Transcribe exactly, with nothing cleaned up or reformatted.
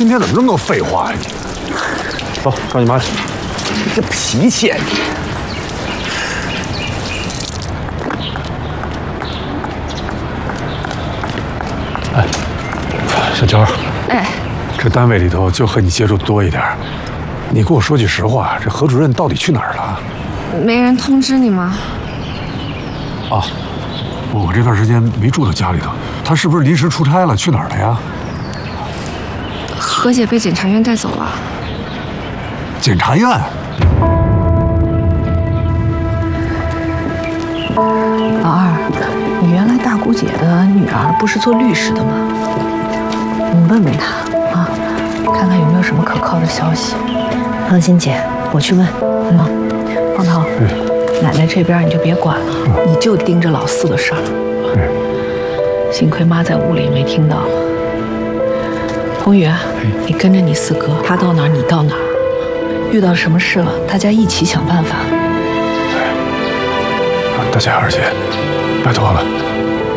今天怎么这么多废话呀你？走，找你妈去。 你这脾气啊你！ 哎，小娇， 哎， 这单位里头就和你接触多一点，你给我说句实话，这何主任到底去哪儿了？ 没人通知你吗？ 啊，我这段时间没住到家里头，他是不是临时出差了？去哪儿了呀？ 何姐被检察院带走了。 检察院？ 老二，你原来大姑姐的女儿不是做律师的吗？你问问她啊，看看有没有什么可靠的消息。放心姐，我去问。啊，方涛， 嗯、 奶奶这边你就别管了，嗯、你就盯着老四的事儿。嗯、幸亏妈在屋里没听到。宏宇，你跟着你四哥，他到哪儿你到哪儿。遇到什么事了，大家一起想办法。 大家二姐，拜托了。